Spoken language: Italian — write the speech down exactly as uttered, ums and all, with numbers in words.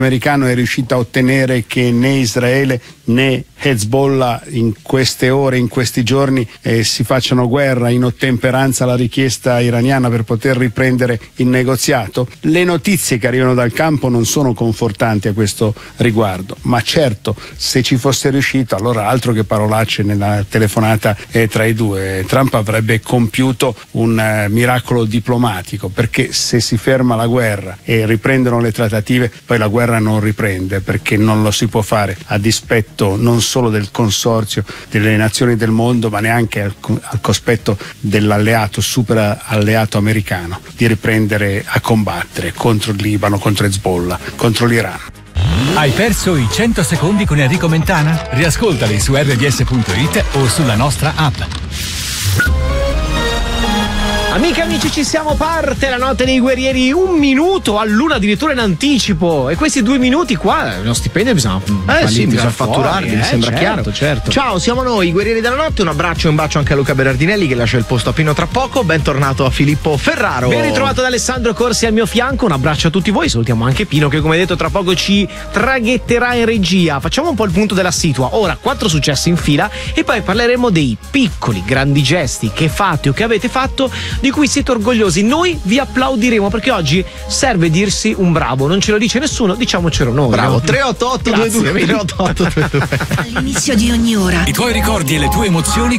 americano è riuscito a ottenere che né Israele né Hezbollah in queste ore, in questi giorni eh, si facciano guerra in ottemperanza alla richiesta iraniana per poter riprendere il negoziato. Le notizie che arrivano dal campo non sono confortanti a questo riguardo, ma certo se ci fosse riuscito, allora altro che parolacce nella telefonata eh, tra i due. Trump avrebbe compiuto un eh, miracolo diplomatico, perché se si ferma la guerra e riprendono le trattative, poi la guerra non riprende, perché non lo si può fare a dispetto non solo del consorzio delle nazioni del mondo, ma neanche al, al cospetto dell'alleato, super alleato americano, di riprendere a combattere contro il Libano, contro Hezbollah, contro l'Iran. Hai perso i cento secondi con Enrico Mentana? Riascoltali su erre di esse punto it o sulla nostra app. Amiche e amici, ci siamo, parte la notte dei guerrieri, un minuto all'una addirittura in anticipo, e questi due minuti qua uno stipendio bisogna eh sì, bisogna fatturarli, fuori, mi eh, sembra certo, chiaro. certo. Ciao, siamo noi, i guerrieri della notte, un abbraccio e un bacio anche a Luca Berardinelli che lascia il posto a Pino tra poco. Bentornato a Filippo Ferraro. Ben ritrovato da Alessandro Corsi al mio fianco, un abbraccio a tutti voi, salutiamo anche Pino che come detto tra poco ci traghetterà in regia. Facciamo un po' il punto della situa, ora quattro successi in fila e poi parleremo dei piccoli grandi gesti che fate o che avete fatto di cui siete orgogliosi. Noi vi applaudiremo perché oggi serve dirsi un bravo, non ce lo dice nessuno, diciamocelo noi. Bravo, no? tre otto otto due due tre otto otto due due. All'inizio di ogni ora I tuoi ricordi e le tue emozioni